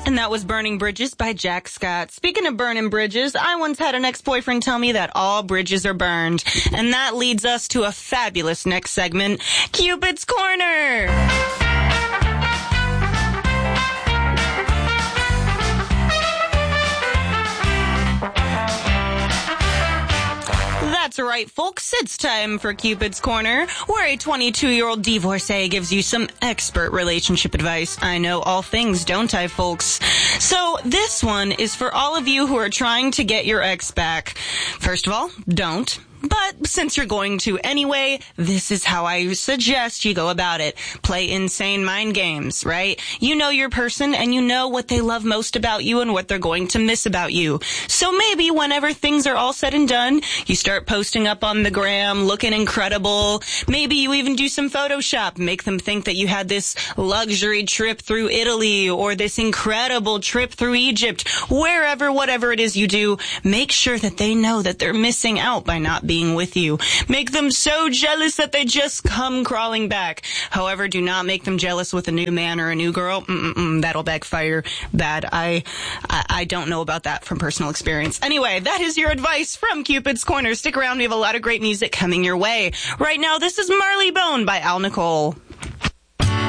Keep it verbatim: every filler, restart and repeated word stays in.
And that was Burning Bridges by Jack Scott. Speaking of burning bridges, I once had an ex-boyfriend tell me that all bridges are burned. And that leads us to a fabulous next segment, Cupid's Corner. That's right, folks. It's time for Cupid's Corner, where a twenty-two-year-old divorcee gives you some expert relationship advice. I know all things, don't I, folks? So this one is for all of you who are trying to get your ex back. First of all, don't. But since you're going to anyway, this is how I suggest you go about it. Play insane mind games, right? You know your person and you know what they love most about you and what they're going to miss about you. So maybe whenever things are all said and done, you start posting up on the gram, looking incredible. Maybe you even do some Photoshop, make them think that you had this luxury trip through Italy or this incredible trip through Egypt. Wherever, whatever it is you do, make sure that they know that they're missing out by not being with you. Make them so jealous that they just come crawling back. However, do not make them jealous with a new man or a new girl. Mm-mm-mm, that'll backfire bad. I, I I don't know about that from personal experience. Anyway, that is your advice from Cupid's Corner. Stick around. We have a lot of great music coming your way. Right now, this is Marley Bone by Al Nicole.